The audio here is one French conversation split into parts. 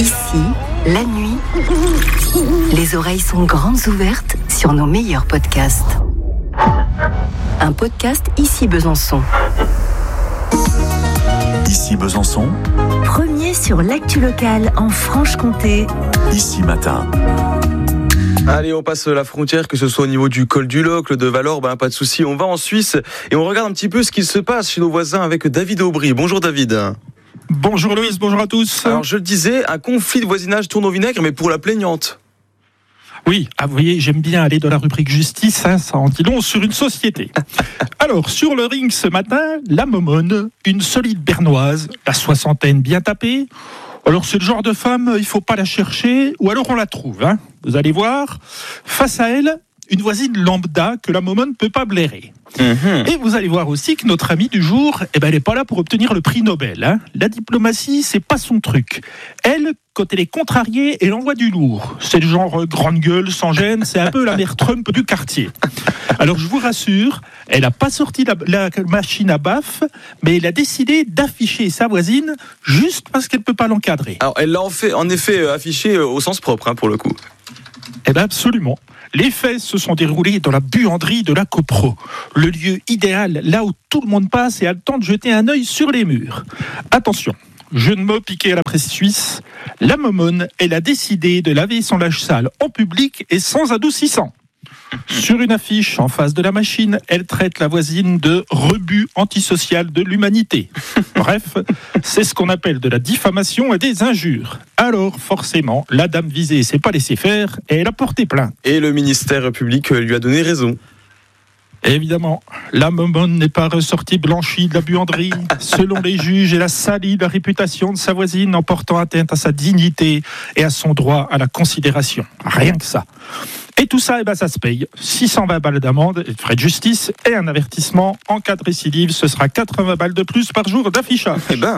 Ici, la nuit, les oreilles sont grandes ouvertes sur nos meilleurs podcasts. Un podcast Ici Besançon. Ici Besançon. Premier sur l'actu locale en Franche-Comté. Ici Matin. Allez, on passe la frontière, que ce soit au niveau du col du Locle, de Valorbe, pas de souci. On va en Suisse et on regarde un petit peu ce qui se passe chez nos voisins avec David Aubry. Bonjour David. Bonjour Louise, bonjour à tous. Alors je le disais, un conflit de voisinage tourne au vinaigre, mais pour la plaignante. Oui, vous voyez, j'aime bien aller dans la rubrique justice, ça en dit long sur une société. Alors, sur le ring ce matin, la Momone, une solide bernoise, la soixantaine bien tapée. Alors c'est le genre de femme, il faut pas la chercher, ou alors on la trouve. Vous allez voir, face à elle, une voisine lambda que la Momone ne peut pas blairer. Et vous allez voir aussi que notre amie du jour, elle n'est pas là pour obtenir le prix Nobel. La diplomatie, c'est pas son truc. Elle, quand elle est contrariée, elle envoie du lourd. C'est le genre grande gueule, sans gêne, c'est un peu la mère Trump du quartier. Alors je vous rassure, elle n'a pas sorti la machine à baffe, mais elle a décidé d'afficher sa voisine juste parce qu'elle ne peut pas l'encadrer. Alors elle l'a en effet affiché au sens propre, pour le coup. Eh bien absolument. Les faits se sont déroulés dans la buanderie de la Copro, le lieu idéal, là où tout le monde passe et a le temps de jeter un œil sur les murs. Attention, jeu de mots piqué à la presse suisse, la Momone, elle a décidé de laver son linge sale en public et sans adoucissant. Sur une affiche en face de la machine, elle traite la voisine de rebut antisocial de l'humanité. Bref, c'est ce qu'on appelle de la diffamation et des injures. Alors, forcément, la dame visée s'est pas laissée faire et elle a porté plainte. Et le ministère public lui a donné raison. Évidemment, la Momone n'est pas ressortie blanchie de la buanderie. Selon les juges, elle a sali la réputation de sa voisine en portant atteinte à sa dignité et à son droit à la considération. Rien que ça. Et tout ça, ça se paye. 620 balles d'amende, et de frais de justice et un avertissement. En cas de récidive, ce sera 80 balles de plus par jour d'affichage.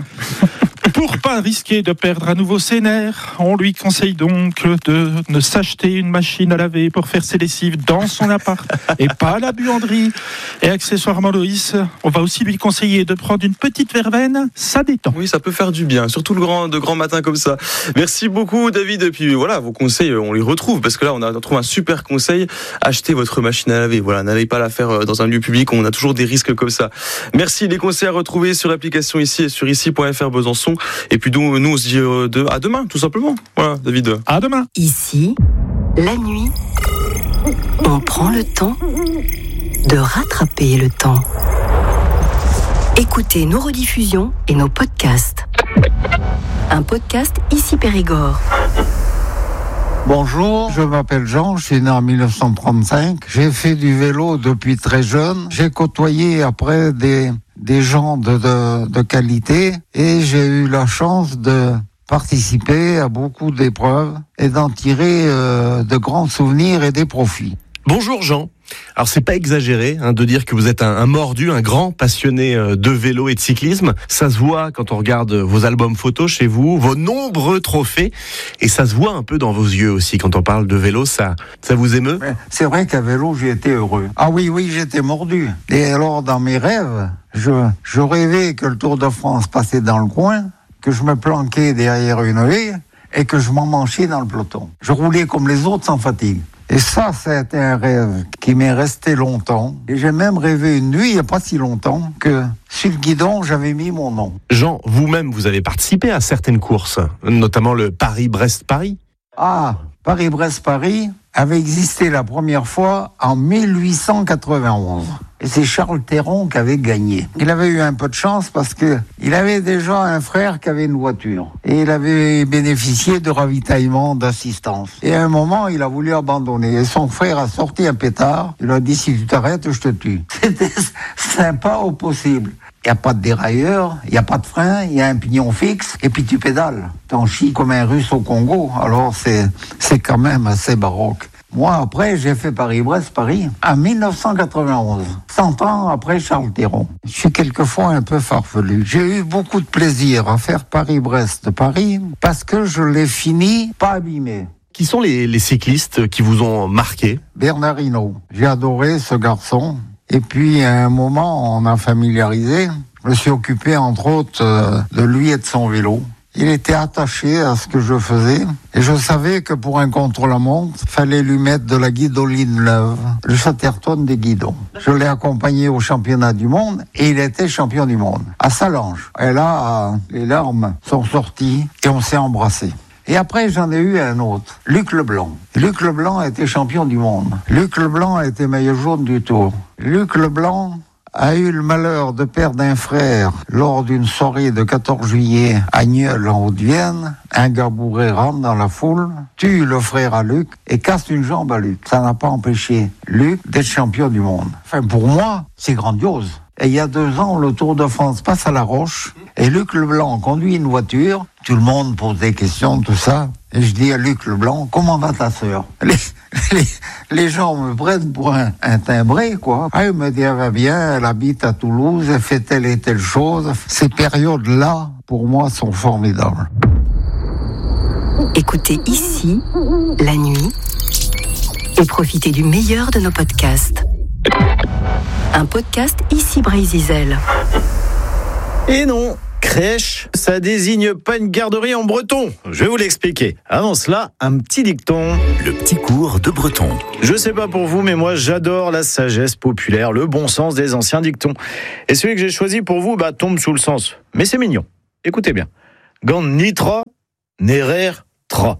Pour pas risquer de perdre à nouveau ses nerfs, on lui conseille donc de ne s'acheter une machine à laver pour faire ses lessives dans son appart et pas à la buanderie. Et accessoirement, Loïs, on va aussi lui conseiller de prendre une petite verveine, ça détend. Oui, ça peut faire du bien, surtout de grand matin comme ça. Merci beaucoup David, et puis voilà, vos conseils, on les retrouve, parce que là, on a trouvé un super conseil, achetez votre machine à laver. Voilà, n'allez pas la faire dans un lieu public, on a toujours des risques comme ça. Merci, les conseils à retrouver sur l'application ici et sur ici.fr Besançon. Et puis nous on se dit à demain, tout simplement. Voilà, David. À demain. Ici, la nuit, on prend le temps de rattraper le temps. Écoutez nos rediffusions et nos podcasts. Un podcast Ici Périgord. Bonjour, je m'appelle Jean, je suis né en 1935. J'ai fait du vélo depuis très jeune. J'ai côtoyé après des gens de qualité et j'ai eu la chance de participer à beaucoup d'épreuves et d'en tirer de grands souvenirs et des profits. Bonjour Jean. Alors c'est pas exagéré de dire que vous êtes un mordu, un grand passionné de vélo et de cyclisme. Ça se voit quand on regarde vos albums photos chez vous, vos nombreux trophées, et ça se voit un peu dans vos yeux aussi quand on parle de vélo. Ça vous émeut ? C'est vrai qu'à vélo j'ai été heureux. Ah oui, j'étais mordu. Et alors dans mes rêves, je rêvais que le Tour de France passait dans le coin, que je me planquais derrière une haie et que je m'emmanchais dans le peloton. Je roulais comme les autres sans fatigue. Et ça a été un rêve qui m'est resté longtemps. Et j'ai même rêvé une nuit, il n'y a pas si longtemps, que sur le guidon, j'avais mis mon nom. Jean, vous-même, vous avez participé à certaines courses, notamment le Paris-Brest-Paris. Ah, Paris-Brest-Paris avait existé la première fois en 1891. Et c'est Charles Théron qui avait gagné. Il avait eu un peu de chance parce que il avait déjà un frère qui avait une voiture. Et il avait bénéficié de ravitaillement, d'assistance. Et à un moment, il a voulu abandonner. Et son frère a sorti un pétard. Il a dit, si tu t'arrêtes, je te tue. C'était sympa au possible. Il n'y a pas de dérailleur, il n'y a pas de frein, il y a un pignon fixe, et puis tu pédales. T'en chies comme un Russe au Congo, alors c'est quand même assez baroque. Moi, après, j'ai fait Paris-Brest-Paris en 1991, 100 ans après Charles Théron. Je suis quelquefois un peu farfelu. J'ai eu beaucoup de plaisir à faire Paris-Brest-Paris parce que je l'ai fini pas abîmé. Qui sont les cyclistes qui vous ont marqué ? Bernard Hinault. J'ai adoré ce garçon. Et puis, à un moment, on a familiarisé. Je me suis occupé, entre autres, de lui et de son vélo. Il était attaché à ce que je faisais et je savais que pour un contre-la-montre, il fallait lui mettre de la guidoline neuve, le Chatterton des guidons. Je l'ai accompagné au championnat du monde et il était champion du monde à Salange. Et là, les larmes sont sorties et on s'est embrassés. Et après, j'en ai eu un autre, Luc Leblanc. Luc Leblanc a été champion du monde. Luc Leblanc a été maillot jaune du Tour. Luc Leblanc a eu le malheur de perdre un frère lors d'une soirée de 14 juillet à Nieul en Haute-Vienne. Un gars bourré rentre dans la foule, tue le frère à Luc et casse une jambe à Luc. Ça n'a pas empêché Luc d'être champion du monde. Enfin, pour moi, c'est grandiose. Et il y a 2 ans, le Tour de France passe à La Roche et Luc Leblanc conduit une voiture. Tout le monde pose des questions, tout ça. Et je dis à Luc Leblanc, comment va ta sœur? Les gens me prennent pour un timbré, quoi. Ah, il me dit, elle va bien, elle habite à Toulouse, elle fait telle et telle chose. Ces périodes-là, pour moi, sont formidables. Écoutez ici, la nuit, et profitez du meilleur de nos podcasts. Un podcast ici Brésil. Et non, crèche, ça désigne pas une garderie en breton. Je vais vous l'expliquer. Avant cela, un petit dicton. Le petit cours de breton. Je sais pas pour vous, mais moi j'adore la sagesse populaire, le bon sens des anciens dictons. Et celui que j'ai choisi pour vous, tombe sous le sens. Mais c'est mignon. Écoutez bien. Gant nitra, nerer tra.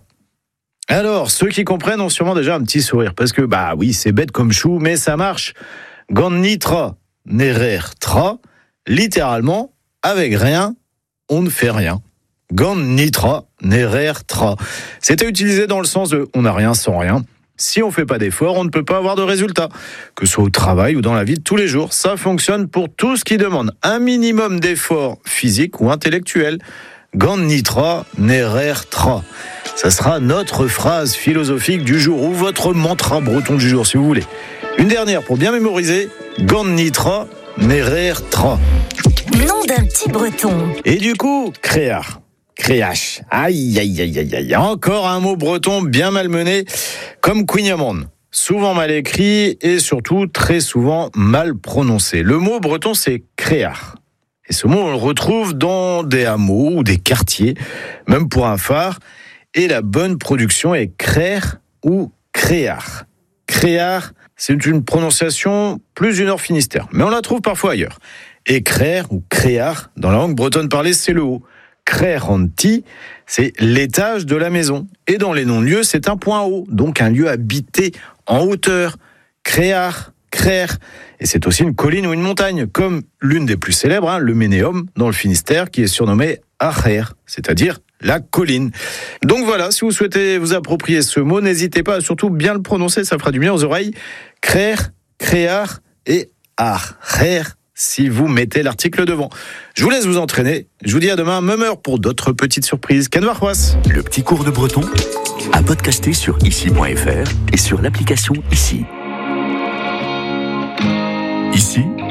Alors, ceux qui comprennent ont sûrement déjà un petit sourire. Parce que, oui, c'est bête comme chou, mais ça marche. Gant nitra, nerer tra. Littéralement, avec rien, on ne fait rien. Gant nitra, nerer tra. C'était utilisé dans le sens de on n'a rien sans rien. Si on ne fait pas d'efforts, on ne peut pas avoir de résultats. Que ce soit au travail ou dans la vie de tous les jours, ça fonctionne pour tout ce qui demande un minimum d'efforts physiques ou intellectuels. Gant nitra, nerer tra. Ça sera notre phrase philosophique du jour ou votre mantra breton du jour, si vous voulez. Une dernière pour bien mémoriser. Gant nitra, nerer tra. Nom d'un petit breton. Et du coup, créar. Créache. Aïe, aïe, aïe, aïe, aïe. Encore un mot breton bien malmené, comme Quignamonde. Souvent mal écrit et surtout très souvent mal prononcé. Le mot breton, c'est créar. Et ce mot, on le retrouve dans des hameaux ou des quartiers, même pour un phare. Et la bonne production est créer ou créar. Créar, c'est une prononciation plus du Nord Finistère, mais on la trouve parfois ailleurs. Et créer ou créar, dans la langue bretonne parlée, c'est le haut. Créeranti, c'est l'étage de la maison. Et dans les non-lieux, c'est un point haut, donc un lieu habité en hauteur. Créar, créer. Et c'est aussi une colline ou une montagne, comme l'une des plus célèbres, le Ménéum, dans le Finistère, qui est surnommée Acher, c'est-à-dire la colline. Donc voilà, si vous souhaitez vous approprier ce mot, n'hésitez pas à surtout bien le prononcer, ça fera du bien aux oreilles. Créer, créar et Acher, si vous mettez l'article devant. Je vous laisse vous entraîner. Je vous dis à demain, même heure pour d'autres petites surprises. Canvarrois. Le petit cours de breton à podcaster sur ici.fr et sur l'application Ici. Ici,